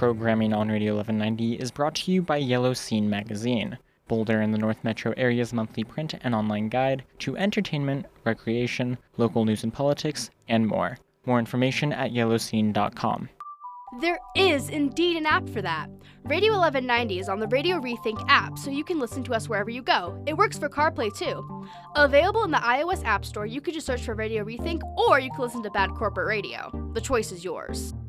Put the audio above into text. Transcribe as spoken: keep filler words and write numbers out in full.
Programming on Radio eleven ninety is brought to you by Yellow Scene Magazine, Boulder and the North Metro area's monthly print and online guide to entertainment, recreation, local news and politics, and more. More information at yellow scene dot com. There is indeed an app for that. Radio eleven ninety is on the Radio Rethink app, so you can listen to us wherever you go. It works for CarPlay, too. Available in the iOS App Store, you could just search for Radio Rethink, or you can listen to Bad Corporate Radio. The choice is yours.